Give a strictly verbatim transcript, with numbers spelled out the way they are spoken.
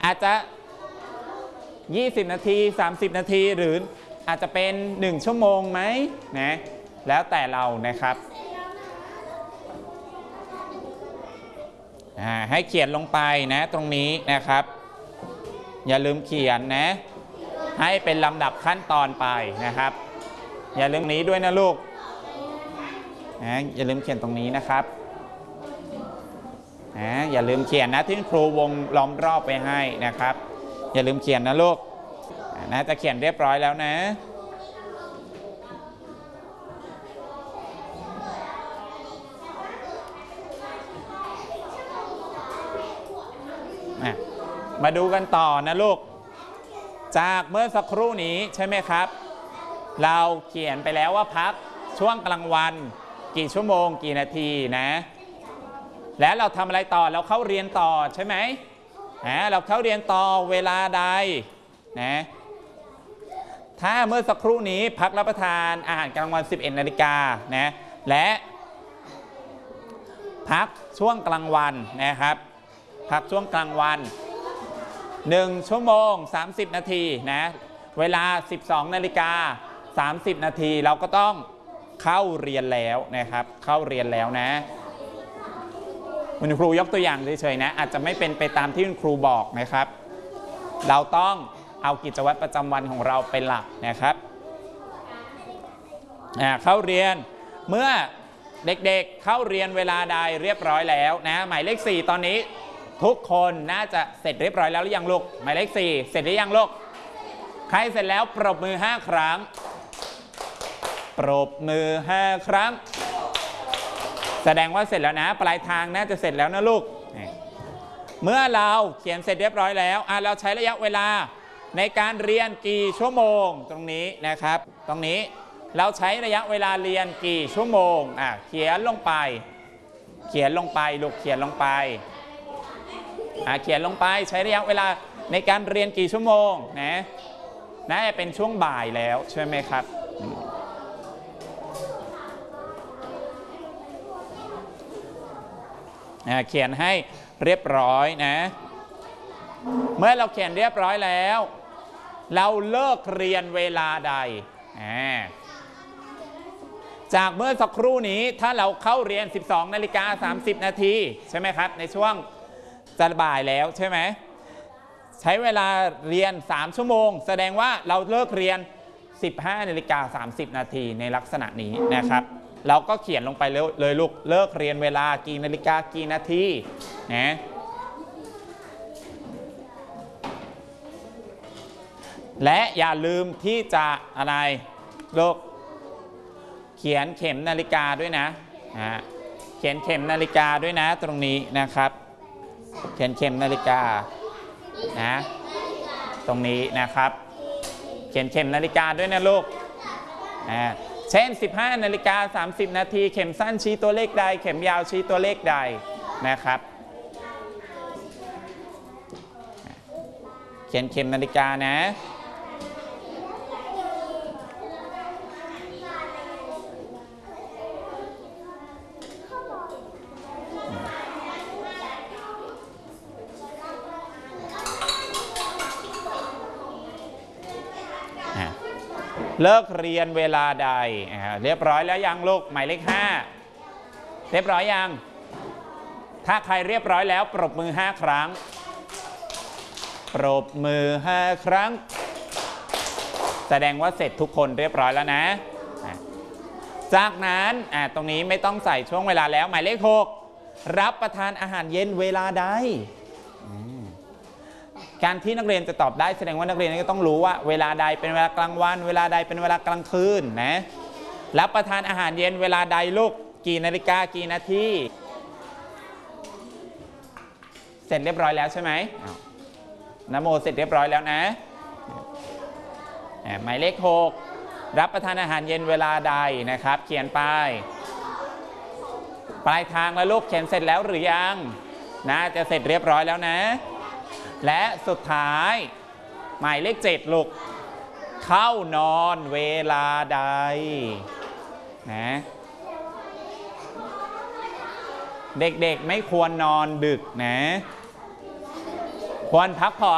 อาจจะยี่สิบนาทีสามสิบนาทีหรืออาจจะเป็นหนึ่งชั่วโมงไหมนะแล้วแต่เรานะครับให้เขียนลงไปนะตรงนี้นะครับอย่าลืมเขียนนะให้เป็นลำดับขั้นตอนไปนะครับอย่าลืมนี้ด้วยนะลูกนะอย่าลืมเขียนตรงนี้นะครับนะอย่าลืมเขียนนะที่ครูวงล้อมรอบไปให้นะครับอย่าลืมเขียนนะลูกนะจะเขียนเรียบร้อยแล้วนะมาดูกันต่อนะลูกจากเมื่อสักครู่นี้ใช่ไหมครับเราเขียนไปแล้วว่าพักช่วงกลางวันกี่ชั่วโมงกี่นาทีนะแล้วเราทำอะไรต่อเราเข้าเรียนต่อใช่ไหมนะเราเข้าเรียนต่อเวลาใดนะถ้าเมื่อสักครู่นี้พักรับประทานอาหารกลางวันสิบเอ็ดนาฬิกานะและพักช่วงกลางวันนะครับพักช่วงกลางวันหนึ่งชั่วโมงสามสิบนาทีนะเวลาสิบสองนาฬิกาสามสิบนาทีเราก็ต้องเข้าเรียนแล้วนะครับเข้าเรียนแล้วนะคุณครูยกตัวอย่างเฉยๆนะอาจจะไม่เป็นไปตามที่คุณครูบอกนะครับเราต้องเอากิจวัตรประจำวันของเราเป็นหลักนะครับเข้าเรียนเมื่อเด็กๆ เเข้าเรียนเวลาใดเรียบร้อยแล้วนะหมายเลขสี่ตอนนี้ทุกคนน่าจะเสร็จเรียบร้อยแล้วหรือยังลูกหมายเลขสี่เสร็จหรือยังลูกใครเสร็จแล้วปรบมือห้าครั้งปรบมือห้าครั้งแสดงว่าเสร็จแล้วนะปลายทางน่าจะเสร็จแล้วนะลูกเมื่อเราเขียนเสร็จเรียบร้อยแล้วอ่ะเราใช้ระยะเวลาในการเรียนกี่ชั่วโมงตรงนี้นะครับตรงนี้เราใช้ระยะเวลาเรียนกี่ชั่วโมงอ่ะเขียนลงไปเขียนลงไปลูกเขียนลงไปอ่ะเขียนลงไปใช้ระยะเวลาในการเรียนกี่ชั่วโมงนะน่าจะเป็นช่วงบ่ายแล้วใช่ไหมครับเขียนให้เรียบร้อยนะเมื่อเราเขียนเรียบร้อยแล้วเราเลิกเรียนเวลาใดจากเมื่อสักครู่นี้ถ้าเราเข้าเรียนสิบสองนาฬิกาสามสิบนาทีใช่ไหมครับในช่วงจะบ่ายแล้วใช่ไหมใช้เวลาเรียนสามชั่วโมงแสดงว่าเราเลิกเรียนสิบห้านาฬิกาสามสิบนาทีในลักษณะนี้นะครับเราก็เขียนลงไปเลยลูกเลิกเรียนเวลากี่นาฬิกากี่นาทีนะและอย่าลืมที่จะอะไรลูกเขียนเข็มนาฬิกาด้วยนะนะเขียนเข็มนาฬิกาด้วยนะตรงนี้นะครับเขียนเข็มนาฬิกานะตรงนี้นะครับเขียนเข็มนาฬิกาด้วยนะลูกนะเช่นสิบห้านาฬิกาสามสิบนาทีเข็มสั้นชี้ตัวเลขใดเข็มยาวชี้ตัวเลขใดนะครับเขียนเข็มนาฬิกานะเลิกเรียนเวลาใดเรียบร้อยแล้วยังลูกหมายเลขห้าเรียบร้อยยังถ้าใครเรียบร้อยแล้วปรบมือห้าครั้งปรบมือห้าครั้งแสดงว่าเสร็จทุกคนเรียบร้อยแล้วนะจากนั้นตรงนี้ไม่ต้องใส่ช่วงเวลาแล้วหมายเลขหกรับประทานอาหารเย็นเวลาใดการที่นักเรียนจะตอบได้แสดงว่านักเรียนก็ต้องรู้ว่าเวลาใดเป็นเวลากลางวันเวลาใดเป็นเวลากลางคืนนะรับประทานอาหารเย็นเวลาใดลูกกี่นาฬิกากี่นาทีเสร็จเรียบร้อยแล้วใช่ไหมนะโมเสร็จเรียบร้อยแล้วนะหมายเลขหกรับประทานอาหารเย็นเวลาใดนะครับเขียนไปปลายทางแล้วลูกเขียนเสร็จแล้วหรือยังนะจะเสร็จเรียบร้อยแล้วนะและสุดท้ายหมายเลขเจ็ดลูกเข้านอนเวลาใดนะเด็กๆไม่ควรนอนดึกนะควรพักผ่อน